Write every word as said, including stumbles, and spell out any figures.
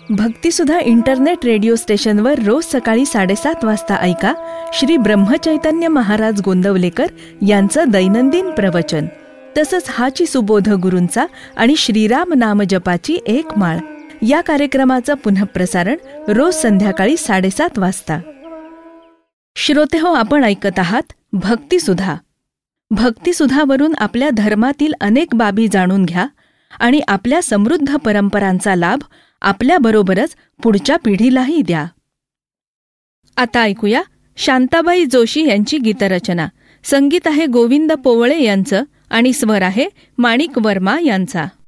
भक्तिसुधा internet radio स्टेशनवर रोज सकाळी साडेसात वाजता ऐका श्री ब्रह्मचैतन्य महाराज गोंदवलेकर यांचं दैनंदिन प्रवचन. तसंच हाची सुबोध गुरूंचा आणि श्रीराम नाम जपाची एक माळ या कार्यक्रमाचं पुनःप्रसारण रोज संध्याकाळी साडेसात वाजता. श्रोतेहो, आपण ऐकत आहात भक्तिसुधा. भक्तिसुधावरून आपल्या धर्मातील अनेक बाबी जाणून घ्या आणि आपल्या समृद्ध परंपरांचा लाभ आपल्याबरोबरच पुढच्या पिढीलाही द्या. आता ऐकूया शांताबाई जोशी यांची गीतरचना. संगीत आहे गोविंद पोवळे यांचं आणि स्वर आहे माणिक वर्मा यांचा.